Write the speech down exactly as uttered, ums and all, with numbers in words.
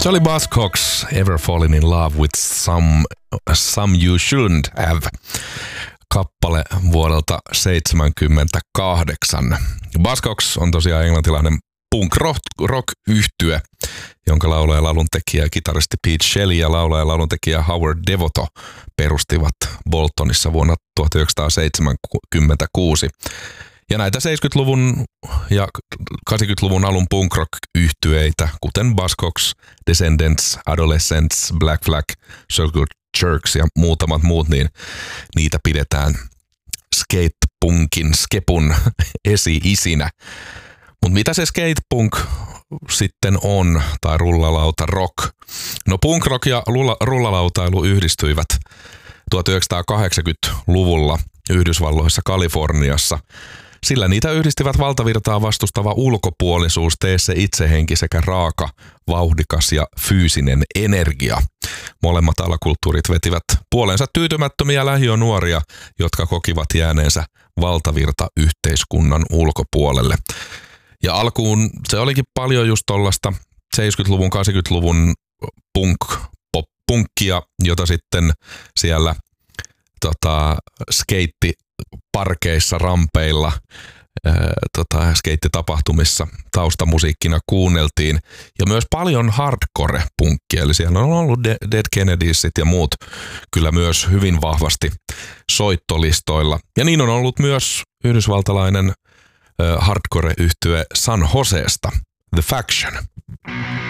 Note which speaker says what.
Speaker 1: Se oli Buzzcocks, Ever Fallen in Love with Some, some You Shouldn't Have, kappale vuodelta seitsemänkymmentäkahdeksan. Buzzcocks on tosiaan englantilainen punk-rock-yhtye, jonka laulaja ja lauluntekijä ja kitaristi Pete Shelley ja laulaja ja lauluntekijä Howard Devoto perustivat Boltonissa vuonna tuhatyhdeksänsataaseitsemänkymmentäkuusi. Ja näitä seitsemänkymmentäluvun ja kahdeksankymmentäluvun alun punk-rock-yhtyeitä, kuten Buzzcocks, Descendents, Adolescents, Black Flag, Circle Jerks ja muutamat muut, niin niitä pidetään skatepunkin, skepun esi-isinä. Mutta mitä se skatepunk sitten on, tai rullalauta rock? No punk rock ja rullalautailu yhdistyivät tuhatyhdeksänsataakahdeksankymmentäluvulla Yhdysvalloissa Kaliforniassa, sillä niitä yhdistivät valtavirtaa vastustava ulkopuolisuus, tee se itsehenki sekä raaka, vauhdikas ja fyysinen energia. Molemmat alakulttuurit vetivät puolensa tyytymättömiä lähiönuoria, jotka kokivat jääneensä valtavirta yhteiskunnan ulkopuolelle. Ja alkuun se olikin paljon just tollaista seitsemänkymmentäluvun, kahdeksankymmentäluvun punk, pop-punkkia, jota sitten siellä tota, skeittiparkeissa, rampeilla, ää, tota, skeittitapahtumissa taustamusiikkina kuunneltiin. Ja myös paljon hardcore-punkkia, eli siellä on ollut Dead Kennedysit ja muut kyllä myös hyvin vahvasti soittolistoilla. Ja niin on ollut myös yhdysvaltalainen hardcore-yhtye San Josesta, The Faction.